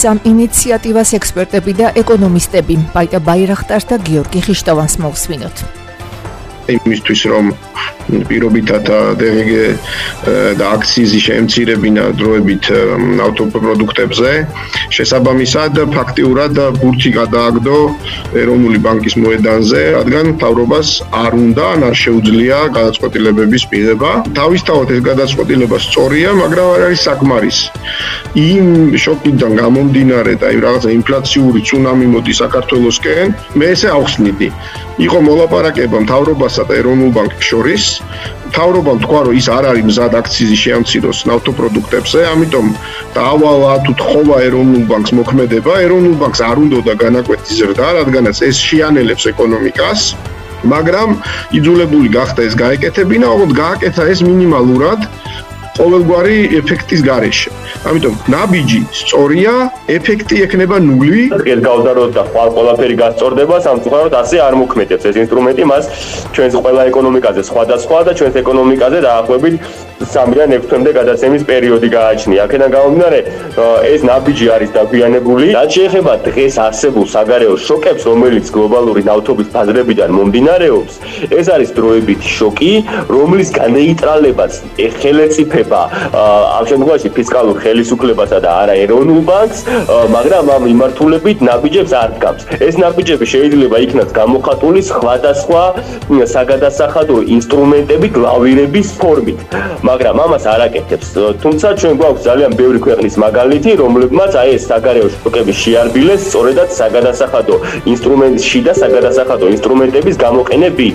Am iniciativas ekspertები და ეკონომისტები პაიტა ბაირახტარს და გიორგი ხიშტავანს მოვსვინოთ. იმისთვის რომ პირობითად DGG და აქციზი შეემცირებინა დროებით ავტოპროდუქტებზე, შესაბამისად ფაქტიურად ბურთი გადააგდო ეროვნული ბანკის მოედანზე, რადგან მთავრობას არ უნდა ან არ შეუძლია გადაწყვეტილებების მიღება. თავისთავად ეს გადაწყვეტილება სწორია, მაგრამ არ არის საკმარისი. იმ შოკიდან გამომდინარე და იმ რაღაცა ინფლაციური ცუნამი მოდი საქართველოსკენ, მე ესე ავხსნიდი. იყო მოლაპარაკება მთავრობასა და ეროვნულ ბანკს შორის. მთავრობამ თქვა, რომ ის არ არის მზად აქციზი შეამციროს ნავთობპროდუქტებზე, ამიტომ დაავალა თუ თხოვა ეროვნულ ბანკს მოქმედება. ეროვნულ ბანკს არ უნდოდა განაკვეთის ზრდა, რადგანაც ეს შეანელებს ეკონომიკას, მაგრამ იძულებული გახდა ეს გაეკეთებინა, ოღონდ გააკეთა ეს მინიმალურად ყოველგვარი ეფექტის გარეშე. ამიტომ ნაბიჯი სწორია, ეფექტი ექნება ნული. ეს გავდაროთ და ყველაფერი გასწორდება, სამწუხაროდ ასე არ მოქმედებს ეს ინსტრუმენტი, მას ჩვენს ყველა ეკონომიკაზე სხვადასხვა და ჩვენს ეკონომიკაზე დაახლოებით 3-დან 6 თვემდე გადაცემის პერიოდი გააჩნია. აქედან გამომდინარე, ეს ნაბიჯი არის დაგვიანებული. რაც შეეხება დღეს არსებულ საგარეო შოკებს, რომელიც გლობალური ნავთობის ბაზრებიდან მომდინარეობს, ეს არის დროებითი შოკი, რომლის განეიტრალებას ხელეწიფება ამ შემთხვევაში ფისკალურ ხელისუფლებასა და არა ეროვნულ ბანკს, მაგრამ ამ მიმართულებით ნაბიჯებს არ დგამს. ეს ნაბიჯები შეიძლება იქნას გამოხატული სხვადასხვა საგადასახადო ინსტრუმენტებით, ლავირების ფორმით, მაგრამ ამას არ აკეთებს. თუმცა ჩვენ გვაქვს ძალიან ბევრი ქვეყნის მაგალითი, რომლებმაც აი ეს საგარეო შოკები შეარბილეს სწორედაც საგადასახადო ინსტრუმენტში და საგადასახადო ინსტრუმენტების გამოყენებით.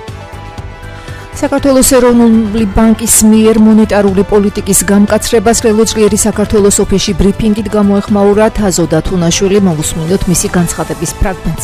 საქართველოს ეროვნული ბანკის მიერ მონეტარული პოლიტიკის გამკაცრებას ველოძლიერი საქართველოს ოფისში ბრიფინგით გამოეხმაურა თაზო დათუნაშვილი, მოვუსმინოთ მისი განცხადების ფრაგმენტს.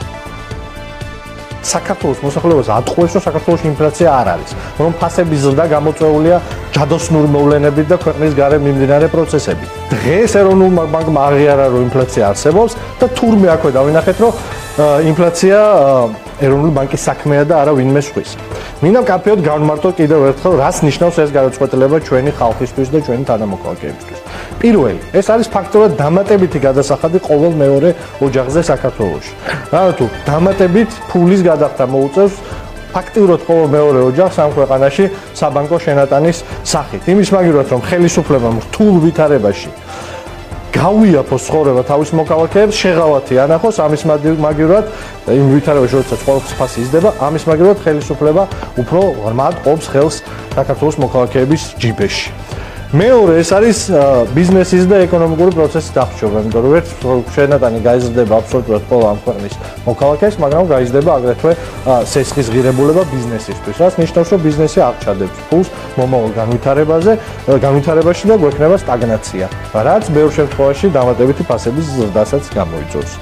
საქართველოს მოსახლეობას ატყუებს, რომ საქართველოში ინფლაცია არ არის, რომ ფასების ზრდა გამოწვეულია ჯადოსნური მოვლენებით და ქვეყნის გარეთ მიმდინარე პროცესებით. დღეს ეროვნულ ბანკმა აღიარა, რომ ინფლაცია არსებობს და თურმე აქვე დავინახეთ, რომ ინფლაცია ეროვნული ბანკის საქმეა და არა ვინმე სხვის. მინდა კაფეოდ განმარტოთ კიდევ ერთხელ, რას ნიშნავს ეს გადაწყვეტილება ჩვენი ხალხისთვის და ჩვენი თანამოქალაქეებისთვის. პირველი, ეს არის ფაქტობრივად დამატებითი გადასახადი ყოველ მეორე ოჯახზე საქართველოში. რადგან დამატებით ფულის გადახდა მოუწევს ფაქტიურად ყოველ მეორე ოჯახს ამ ქვეყანაში საბანკო შენატანის სახით. იმის მაგივრად, რომ ხელისუფლებამ რთულ ვითარებაში გავიაფოს ცხოვრება თავის მოქალაქეებს, შეღავათი ანახოს, ამის მაგივრად იმ ვითარებაში, როდესაც ყოველთვის ფასი იზრდება, ამის მაგივრად ხელისუფლება უფრო ღრმად ყოფს ხელს საქართველოს მოქალაქეების ჯიბეში. მეორე, ეს არის ბიზნესის და ეკონომიკური პროცესის აღჭურვა, იმიტომ რომ ერთ შენატანი გაიზრდება აბსოლუტურად ყველა ამ ქვეყნის მოქალაქეს, მაგრამ გაიზრდება აგრეთვე სესხის ღირებულება ბიზნესისთვის, რაც ნიშნავს, რომ ბიზნესი აღჭადებს ფულს მომავალ განვითარებაში და გვექნება სტაგნაცია, რაც ბევრ შემთხვევაში დამატებითი ფასების ზრდასაც გამოიწვევს.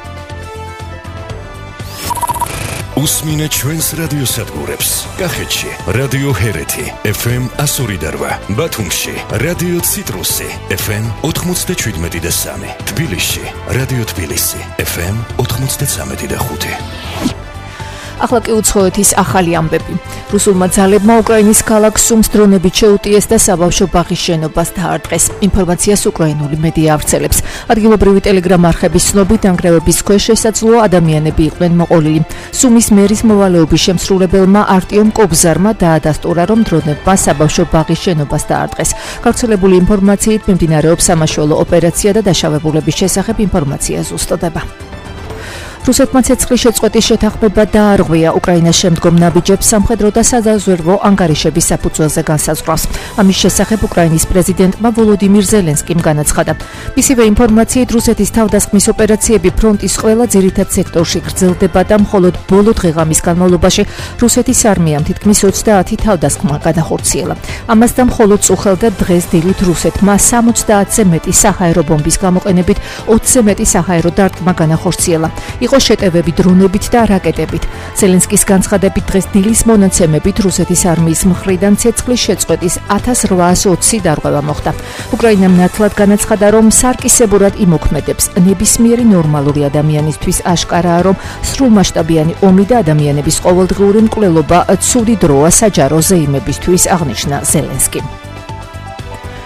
უსმინეთ ჩვენს რადიოსადგურებს. კახეთში რადიო ჰერეთი FM 102.8, ბათუმში რადიო ციტრუსი FM 97.3, თბილისში რადიო თბილისი FM 93.5. ახლა კი უცხოეთის ახალი ამბები. რუსულმა ძალებმა უკრაინის ქალაქ სუმს დრონებით შეუტიეს და საბავშვო ბაღის შენობას დაარტყეს. ინფორმაციას უკრაინული მედია ავრცელებს. ადგილობრივი ტელეგრამ არხების ცნობით, დანგრევების ქვეშ შესაძლოა ადამიანები იყვნენ მოყოლილი. სუმის მერის მოვალეობის შემსრულებელმა არტიომ კობზარმა დაადასტურა, რომ დრონებმა საბავშვო ბაღის შენობას დაარტყეს. გავრცელებული ინფორმაციით მიმდინარეობს სამაშველო ოპერაცია და დაშავებულების შესახებ ინფორმაცია ზუსტდება. რუსეთმა ცეცხლის შეწყვეტის შეთანხმება დაარღვია უკრაინას შემდგომ ნაბიჯებს სამხედრო და საზავზერვო ანგარიშების საფუძველზე განსაზღვრავს. ამის შესახებ უკრაინის პრეზიდენტმა ვოლოდიმირ ზელენსკიმ განაცხადა. მისივე ინფორმაციით რუსეთის თავდასხმის ოპერაციები ფრონტის ყველა ძირითად სექტორში გრძელდება და მხოლოდ ბოლო დღეღამის განმავლობაში რუსეთის არმიამ თითქმის 30 თავდასხმა გადახორციელა. ამას და მხოლოდ წუხელდა დღეს დილით რუსეთმა 70-ზე მეტი საჰაერო ბომბის გამოყენებით 20-ზე მეტი საჰაერო დარტყმა განახორციელა. იყო შეტევები დრონებით და რაკეტებით. ზელენსკის განცხადებით დღეს დილის მონაცემებით რუსეთის არმიის მხრიდან ცეცხლის შეწყვეტის 1820 დარღვევა მოხდა. უკრაინამ ნათლად განაცხადა, რომ სარკისებურად იმოქმედებს. ნებისმიერი ნორმალური ადამიანისთვის აშკარაა, რომ სრულმასშტაბიანი ომი და ადამიანების ყოველდღიური მკვლელობა ცუდი დროა საჯარო ზეიმებისთვის, აღნიშნა ზელენსკი.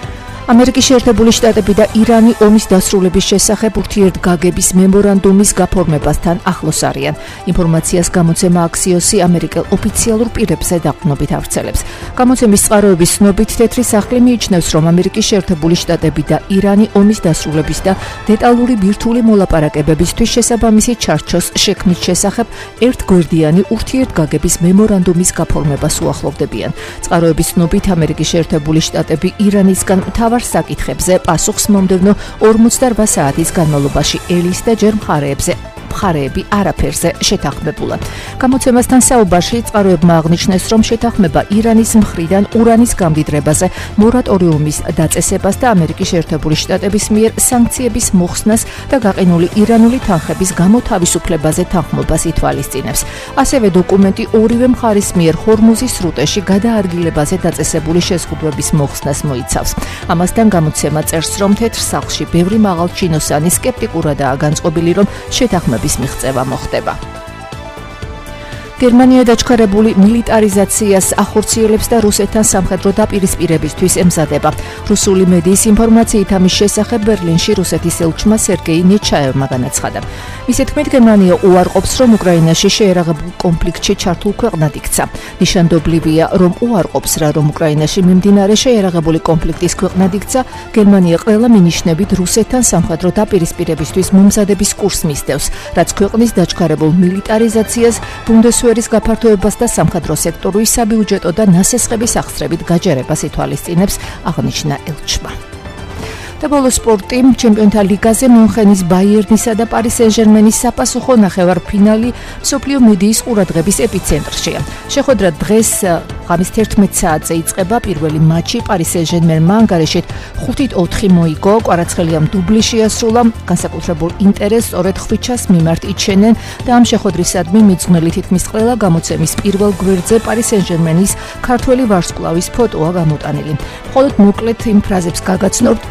ამერიკის შეერთებული შტატები და ირანი ომის დასრულების შესახებ ურთიერთგაგების მემორანდუმის გაფორმებასთან ახლოს არიან. ინფორმაციას გამოცემა Axios-ი ამერიკელ ოფიციალურ პირებზე დაყრდნობით ავრცელებს. გამოცემის წყაროების ცნობით თეთრი სახლი მიიჩნევს, რომ ამერიკის შეერთებული შტატები და ირანი ომის დასრულების და დეტალური ბირთვული მოლაპარაკებებისთვის შესაბამისი ჩარჩოს შექმნის შესახებ ერთგვერდიანი ურთიერთგაგების მემორანდუმის გაფორმებას უახლოვდებიან. წყაროების ცნობით ამერიკის შეერთებული შტატები ირანისგან მთავარ საკითხებზე პასუხს მომდევნო 48 საათის განმავლობაში ელის და ჯერ მხარეები არაფერზე შეთანხმებულად. გამოცემასთან საუბარში წყაროებმა აღნიშნეს, რომ შეთანხმება ირანის მხრიდან ურანის გამდიდრებაზე, მორატორიუმის დაწესებას და ამერიკის შეერთებული შტატების მიერ სანქციების მოხსნას და გაყინული ირანული თანხების გამოთავისუფლებაზე თანხმობას ითვალისწინებს. ასევე დოკუმენტი ორივე მხარის მიერ ჰორმუზის სრუტეში გადაადგილებაზე დაწესებული შეზღუდვების მოხსნას მოიცავს. ამასთან გამოცემა წერს, რომ თეთრ სახლში ბევრი მაღალჩინოსანი სკეპტიკურადაა განწყობილი, რომ შეთანხმების მიღწევა მოხდება. გერმანია დაჩქარებული მილიტარიზაციას ახორციელებს და რუსეთთან სამხედრო დაპირისპირებისთვის ემზადება. რუსული მედიის ინფორმაციით ამის შესახებ ბერლინში რუსეთის ელჩმა სერგეი ნეჩაევმა განაცხადა. მისი თქმით, გერმანია უარყოფს, რომ უკრაინაში შეერაღებულ კონფლიქტში ჩართულ ქვეყნად იქცა. ნიშანდობლივია, რომ უარყოფს რა, რომ უკრაინაში მიმდინარე შეერაღებული კონფლიქტის ქვეყნად იქცა, გერმანია ყველა მინიშნებით რუსეთთან სამხედრო დაპირისპირებისთვის მომზადების კურსს მისდევს, რაც ქვეყნის დაჩქარებულ მილიტარიზაციას, ბუნდესვერის გაფართოებას და სამხედრო სექტორის საბიუჯეტო და ნასესხების აღსრებით გაჯერებას ითვალისწინებს, აღნიშნა ელჩმა. და ბოლო სპორტი, ჩემპიონთა ლიგაზე მიუნხენის ბაიერნისა და პარი სენ-ჟერმენის საპასუხო ნახევარფინალი მსოფლიო მედიის ყურადღების ეპიცენტრშია. შეხვედრა დღეს ღამის 11 საათზე იწყება. პირველი მატჩი პარი სენ-ჟერმენმა ანგარიშით 5-4 მოიგო, კვარაცხელიამ დუბლი შეასრულა, განსაკუთრებულ ინტერესს სწორედ ხვიჩას მიმართ იჩენენ და ამ შეხვედრისადმი მიძღვნილი თითქმის ყველა გამოცემის პირველ გვერდზე პარი სენ-ჟერმენის ქართველი ვარსკვლავის ფოტოა გამოტანილი. მხოლოდ მოკლედ იმ ფრაზებს გაგაცნობთ,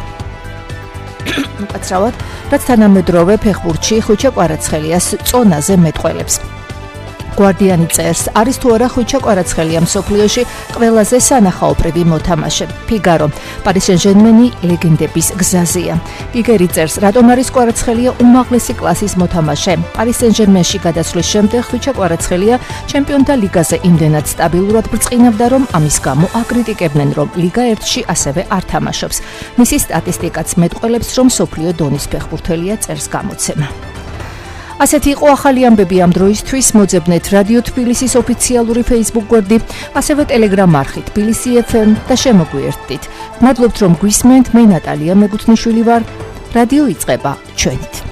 უკაცრავად, რაც თანამედროვე ფეხბურთში ხვიჩა კვარაცხელიას წონაზე მეტყველებს. გვარდიანი წერს, არის თუ არა ხვიჩა კვარაცხელია მსოფლიოში ყველაზე სანახაობრივი მოთამაშე. ფიგარო, პარი სენ-ჟერმენი ლეგენდების გზაზეა. ფიგერი წერს, რატომ არის კვარაცხელია უმაღლესი კლასის მოთამაშე. პარი სენ-ჟერმენში გადასვლის შემდეგ ხვიჩა კვარაცხელია ჩემპიონთა ლიგაზე იმდენად სტაბილურად ბრწყინავდა, რომ ამის გამო აკრიტიკებდნენ, რომ ლიგა 1-ში ასევე არ თამაშობს. მისი სტატისტიკაც მეტყველებს, რომ მსოფლიო დონის ფეხბურთელია, წერს გამოცემა. ასეთი იყო ახალი ამბები ამ დროისთვის. მოძებნეთ რადიო თბილისის ოფიციალური Facebook გვერდი, ასევე Telegram არხი თბილისი FM და შემოგვიერთდით. მადლობთ, რომ გვისმენთ. მე ნატალია მეგუთნიშვილი ვარ. რადიო იწყება ჩვენით.